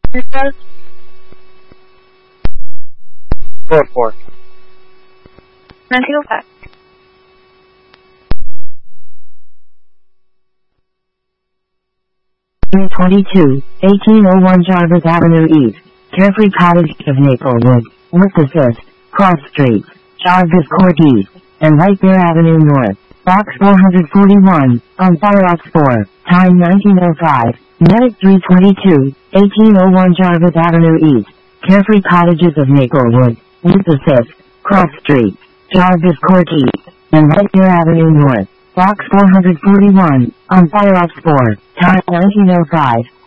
4. 1905. June 22, 1801 Jarvis Avenue East, Carefree Cottage of Maplewood, with the 5th, Cross Street, Jarvis Court East, and White Bear Avenue North, Box 441, on Firefox 4, time 1905, Medic 322, 1801 Jarvis Avenue East, Carefree Cottages of Maplewood, with the 5th, Cross Street, Jarvis Court East, and White Bear Avenue North, Box 441, on Firefox 4, time 1905.